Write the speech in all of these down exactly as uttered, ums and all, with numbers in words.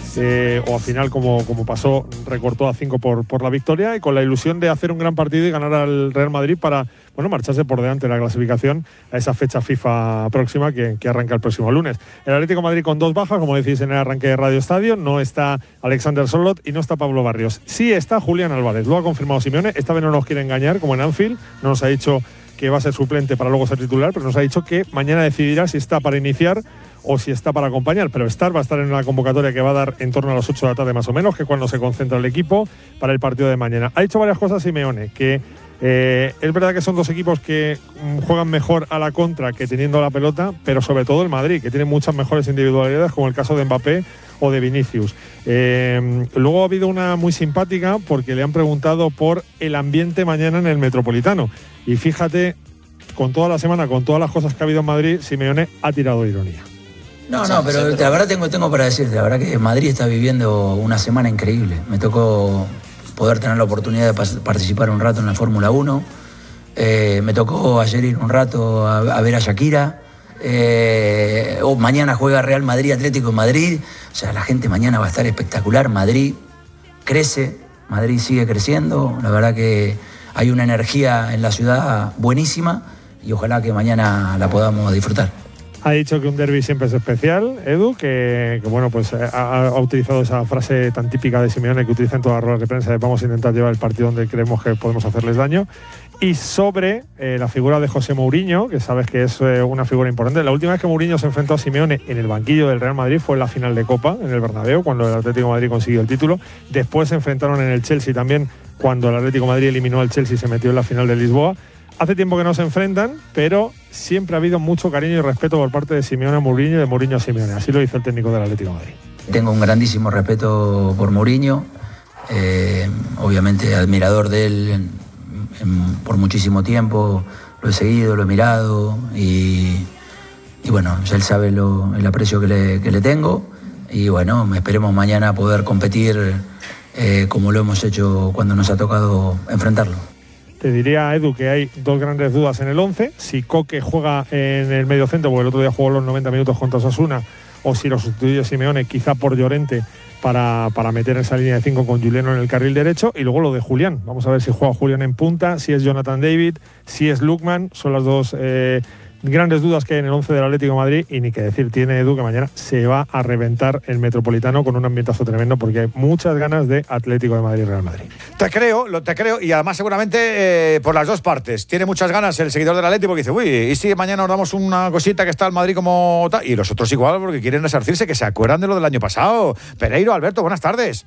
eh, o al final, como, como pasó, recortó a cinco por, por la victoria, y con la ilusión de hacer un gran partido y ganar al Real Madrid para, bueno, marcharse por delante de la clasificación a esa fecha FIFA próxima que, que arranca el próximo lunes. El Atlético de Madrid con dos bajas, como decís en el arranque de Radio Estadio, no está Alexander Sörloth y no está Pablo Barrios. Sí está Julián Álvarez, lo ha confirmado Simeone. Esta vez no nos quiere engañar, como en Anfield, no nos ha dicho que va a ser suplente para luego ser titular, pero nos ha dicho que mañana decidirá si está para iniciar o si está para acompañar, pero estar va a estar en una convocatoria que va a dar en torno a las ocho de la tarde más o menos, que es cuando se concentra el equipo para el partido de mañana. Ha dicho varias cosas Simeone, que eh, es verdad que son dos equipos que mm, juegan mejor a la contra que teniendo la pelota, pero sobre todo el Madrid, que tiene muchas mejores individualidades, como el caso de Mbappé o de Vinicius. Eh, luego ha habido una muy simpática porque le han preguntado por el ambiente mañana en el Metropolitano. Y fíjate, con toda la semana, con todas las cosas que ha habido en Madrid, Simeone ha tirado ironía. No, no, pero la verdad tengo, tengo para decirte, la verdad que Madrid está viviendo una semana increíble. Me tocó poder tener la oportunidad de participar un rato en la Fórmula uno. Eh, me tocó ayer ir un rato a, a ver a Shakira. Eh, oh, mañana juega Real Madrid, Atlético de Madrid. O sea, la gente mañana va a estar espectacular. Madrid crece, Madrid sigue creciendo. La verdad que hay una energía en la ciudad buenísima y ojalá que mañana la podamos disfrutar. Ha dicho que un derbi siempre es especial, Edu, que, que bueno, pues ha, ha utilizado esa frase tan típica de Simeone que utiliza en todas las ruedas de prensa de vamos a intentar llevar el partido donde creemos que podemos hacerles daño. Y sobre eh, la figura de José Mourinho, que sabes que es eh, una figura importante. La última vez que Mourinho se enfrentó a Simeone en el banquillo del Real Madrid fue en la final de Copa, en el Bernabéu, cuando el Atlético de Madrid consiguió el título. Después se enfrentaron en el Chelsea también, cuando el Atlético de Madrid eliminó al Chelsea y se metió en la final de Lisboa. Hace tiempo que no se enfrentan, pero siempre ha habido mucho cariño y respeto por parte de Simeone a Mourinho y de Mourinho a Simeone. Así lo dice el técnico del Atlético de Madrid. Tengo un grandísimo respeto por Mourinho, eh, obviamente admirador de él en, en, por muchísimo tiempo. Lo he seguido, lo he mirado y, y bueno, ya él sabe lo, el aprecio que le, que le tengo. Y bueno, esperemos mañana poder competir eh, como lo hemos hecho cuando nos ha tocado enfrentarlo. Te diría, Edu, que hay dos grandes dudas en el once. Si Coque juega en el mediocentro, porque el otro día jugó los noventa minutos contra Osasuna, o si lo sustituye Simeone, quizá por Llorente, para, para meter esa línea de cinco con Juliano en el carril derecho. Y luego lo de Julián. Vamos a ver si juega Julián en punta, si es Jonathan David, si es Lookman. Son las dos eh, grandes dudas que hay en el once del Atlético de Madrid. Y ni que decir tiene Edu que mañana se va a reventar el Metropolitano con un ambientazo tremendo, porque hay muchas ganas de Atlético de Madrid y Real Madrid. Te creo, lo te creo, y además seguramente eh, por las dos partes. Tiene muchas ganas el seguidor del Atlético porque dice, uy, y si mañana nos damos una cosita que está el Madrid como tal, y los otros igual porque quieren resarcirse, que se acuerdan de lo del año pasado. Pereiro, Alberto, buenas tardes.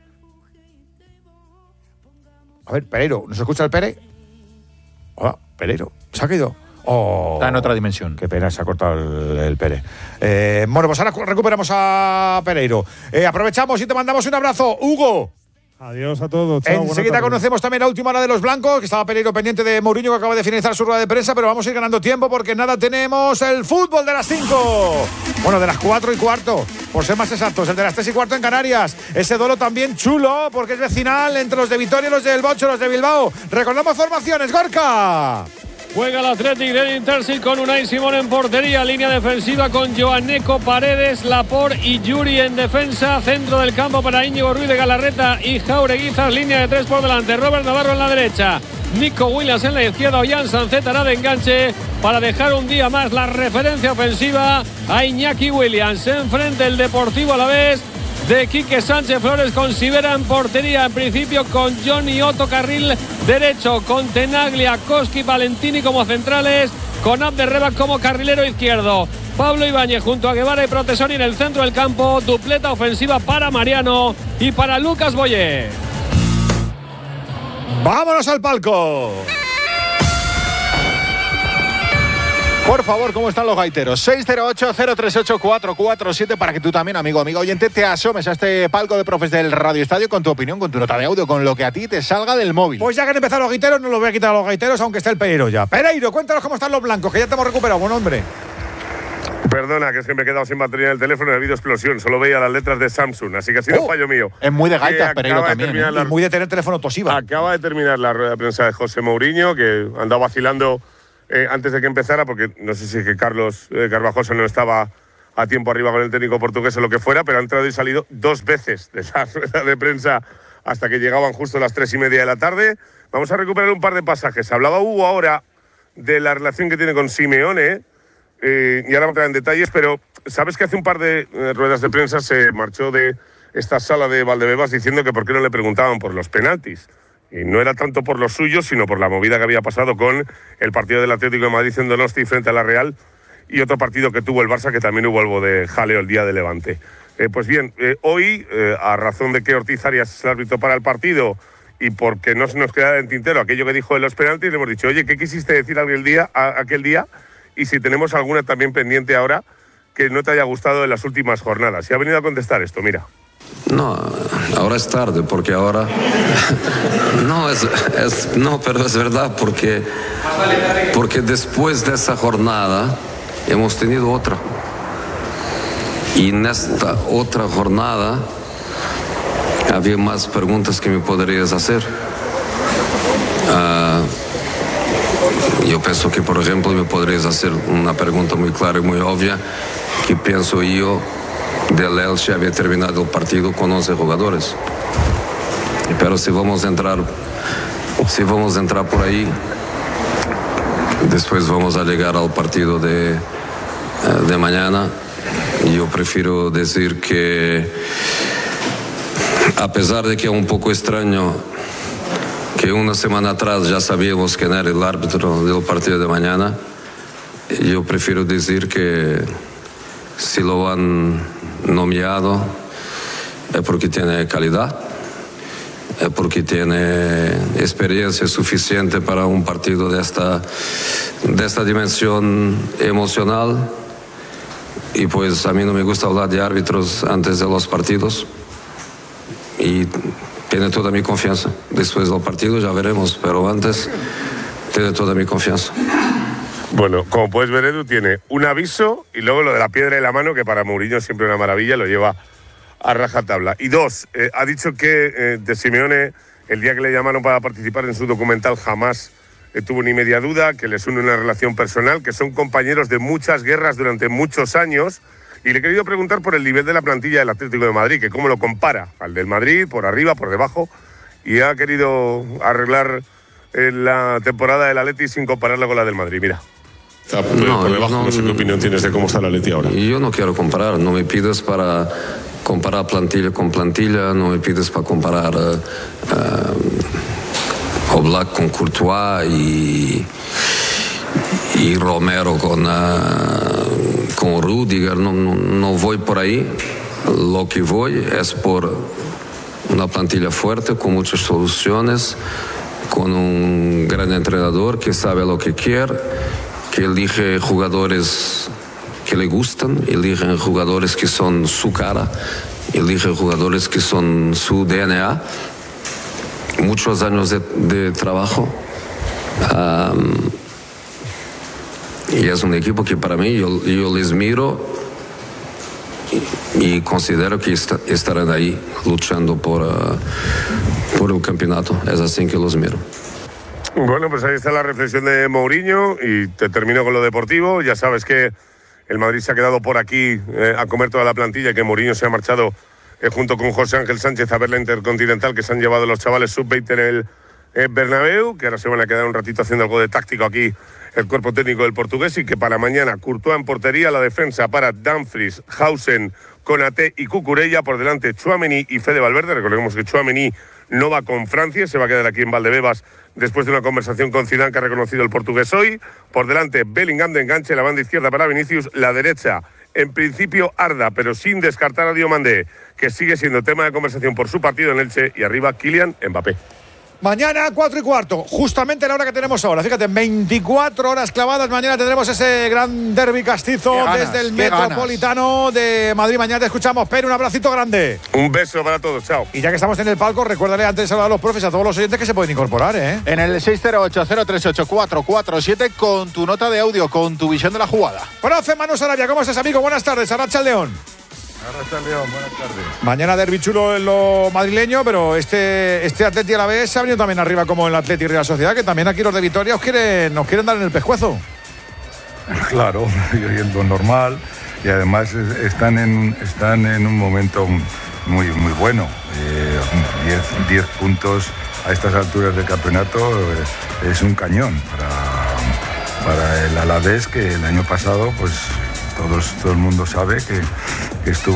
A ver, Pereiro, ¿nos escucha el Pere? Hola, Pereiro, ¿se ha caído? Oh, está en otra dimensión. Qué pena, se ha cortado el, el Pere. Eh, bueno, pues ahora recuperamos a Pereiro. Eh, aprovechamos y te mandamos un abrazo, Hugo. Adiós a todos. Chao, enseguida conocemos también la última hora de los blancos, que estaba Pereiro pendiente de Mourinho, que acaba de finalizar su rueda de prensa, pero vamos a ir ganando tiempo porque nada, tenemos el fútbol de las cinco. Bueno, de las cuatro y cuarto, por ser más exactos, el de las tres y cuarto en Canarias. Ese duelo también chulo, porque es vecinal entre los de Vitoria y los del Bocho, los de Bilbao. Recordamos formaciones, Gorka. Juega el Athletic del Intersil con Unai Simón en portería, línea defensiva con Joaneco, Paredes, Laporte y Yuri en defensa, centro del campo para Íñigo Ruiz de Galarreta y Jaureguizas, línea de tres por delante, Robert Navarro en la derecha, Nico Williams en la izquierda, Ollán Sancet hará de enganche para dejar un día más la referencia ofensiva a Iñaki Williams. Enfrente el Deportivo Alavés de Quique Sánchez Flores con Sivera en portería, en principio con Johnny Otto carril derecho, con Tenaglia, Koski, Valentini como centrales, con Abderreba como carrilero izquierdo. Pablo Ibáñez junto a Guevara y Protesoni en el centro del campo, dupleta ofensiva para Mariano y para Lucas Boyer. ¡Vámonos al palco! Por favor, ¿cómo están los gaiteros? seis cero ocho, cero tres ocho, cuatro cuatro siete para que tú también, amigo, amigo oyente, te asomes a este palco de profes del Radio Estadio con tu opinión, con tu nota de audio, con lo que a ti te salga del móvil. Pues ya que han empezado los gaiteros, no los voy a quitar a los gaiteros, aunque esté el Pereiro ya. Pereiro, cuéntanos cómo están los blancos, que ya te hemos recuperado, buen hombre. Perdona, que es que me he quedado sin batería en el teléfono y ha habido explosión. Solo veía las letras de Samsung, así que ha sido oh, fallo mío. Es muy de gaitas, Pereiro también. ¿eh? La... Y muy de tener teléfono Toshiba. Acaba de terminar la rueda de prensa de José Mourinho, que andaba vacilando eh, antes de que empezara, porque no sé si es que Carlos eh, Carvajosa no estaba a tiempo arriba con el técnico portugués o lo que fuera, pero ha entrado y salido dos veces de esa rueda de prensa hasta que llegaban justo las tres y media de la tarde. Vamos a recuperar un par de pasajes. Hablaba Hugo ahora de la relación que tiene con Simeone, eh, y ahora vamos a entrar en detalles, pero sabes que hace un par de eh, ruedas de prensa se marchó de esta sala de Valdebebas diciendo que por qué no le preguntaban por los penaltis. Y no era tanto por los suyos, sino por la movida que había pasado con el partido del Atlético de Madrid en Donosti frente a la Real y otro partido que tuvo el Barça, que también hubo algo de jaleo el día de Levante. Eh, pues bien, eh, hoy, eh, a razón de que Ortiz Arias es el árbitro para el partido y porque no se nos queda en tintero aquello que dijo de los penaltis, le hemos dicho, oye, ¿qué quisiste decir aquel día, a, aquel día? Y si tenemos alguna también pendiente ahora que no te haya gustado en las últimas jornadas. Y ha venido a contestar esto, mira. No, ahora es tarde, porque ahora... No, es, es, no, pero es verdad, porque, porque después de esa jornada hemos tenido otra. Y en esta otra jornada había más preguntas que me podrías hacer. Uh, yo pienso que, por ejemplo, me podrías hacer una pregunta muy clara y muy obvia, que pienso yo del Elche había terminado el partido con once jugadores. Pero si vamos a entrar, si vamos a entrar por ahí, después vamos a llegar al partido de, de mañana. Yo prefiero decir que, a pesar de que es un poco extraño que una semana atrás ya sabíamos quién era el árbitro del partido de mañana, yo prefiero decir que si lo han nominado es porque tiene calidad, es porque tiene experiencia suficiente para un partido de esta, de esta dimensión emocional. Y pues a mí no me gusta hablar de árbitros antes de los partidos y tiene toda mi confianza. Después del partido ya veremos, pero antes tiene toda mi confianza. Bueno, como puedes ver, Edu tiene un aviso y luego lo de la piedra en la mano, que para Mourinho es siempre una maravilla, lo lleva a rajatabla. Y dos, eh, ha dicho que eh, de Simeone, el día que le llamaron para participar en su documental, jamás eh, tuvo ni media duda, que les une una relación personal, que son compañeros de muchas guerras durante muchos años. Y le he querido preguntar por el nivel de la plantilla del Atlético de Madrid, que cómo lo compara al del Madrid, por arriba, por debajo, y ha querido arreglar eh, la temporada del Atleti sin compararla con la del Madrid. Mira. Está por, no, por debajo, no, no sé qué opinión tienes de cómo está el Atleti ahora. Yo no quiero comparar, no me pides para comparar plantilla con plantilla, no me pides para comparar uh, uh, Oblak con Courtois y, y Romero con, uh, con Rudiger, no, no, no voy por ahí. Lo que voy es por una plantilla fuerte, con muchas soluciones, con un gran entrenador que sabe lo que quiere, que elige jugadores que le gustan, eligen jugadores que son su cara, eligen jugadores que son su D N A. Muchos años de, de trabajo. Um, y es un equipo que para mí, yo, yo les miro y, y considero que está, estarán ahí luchando por, uh, por el campeonato. Es así que los miro. Bueno, pues ahí está la reflexión de Mourinho y te termino con lo deportivo. Ya sabes que el Madrid se ha quedado por aquí eh, a comer toda la plantilla, que Mourinho se ha marchado eh, junto con José Ángel Sánchez a ver la Intercontinental que se han llevado los chavales sub veinte en el eh, Bernabéu, que ahora se van a quedar un ratito haciendo algo de táctico aquí el cuerpo técnico del portugués, y que para mañana Courtois en portería, la defensa para Dumfries, Hausen, Konaté y Cucurella, por delante Tchouaméni y Fede Valverde. Recordemos que Tchouaméni no va con Francia, se va a quedar aquí en Valdebebas después de una conversación con Zidane que ha reconocido el portugués hoy. Por delante Bellingham de enganche, la banda izquierda para Vinicius, la derecha en principio Arda, pero sin descartar a Diomandé, que sigue siendo tema de conversación por su partido en Elche, y arriba Kylian Mbappé. Mañana, cuatro y cuarto, justamente la hora que tenemos ahora. Fíjate, veinticuatro horas clavadas. Mañana tendremos ese gran derbi castizo ganas, desde el Metropolitano ganas. de Madrid. Mañana te escuchamos, Pere, un abracito grande. Un beso para todos, chao. Y ya que estamos en el palco, recuérdale antes de saludar a los profes, a todos los oyentes que se pueden incorporar, ¿eh? En el seis cero ocho, cero tres ocho, cuatro cuatro siete con tu nota de audio, con tu visión de la jugada. Profe Manu Sarabia, ¿cómo estás, amigo? Buenas tardes, Arracha León. Arracha León, buenas tardes. Mañana derbi chulo en lo madrileño, pero este, este Atleti a la vez se ha venido también arriba como el Atleti Real Sociedad, que también aquí los de Vitoria os quieren, nos quieren dar en el pescuezo. Claro, y es lo normal. y además están en, están en un momento muy, muy bueno. diez puntos a estas alturas del campeonato eh, es un cañón para, para el Alavés, que el año pasado, pues todos, todo el mundo sabe que, que estuvo